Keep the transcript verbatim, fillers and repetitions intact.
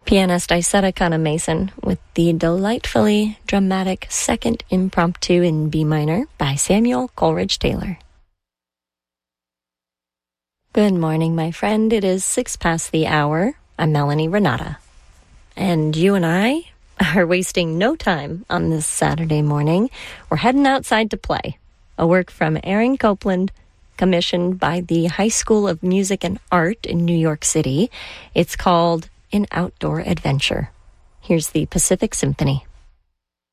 Pianist Isetta Kana Mason with the delightfully dramatic Second Impromptu in B minor by Samuel Coleridge Taylor. Good morning, my friend. It is six past the hour. I'm Melanie Renata. And you and I are wasting no time on this Saturday morning. We're heading outside to play. A work from Aaron Copland, commissioned by the High School of Music and Art in New York City. It's called An Outdoor Adventure. Here's the Pacific Symphony.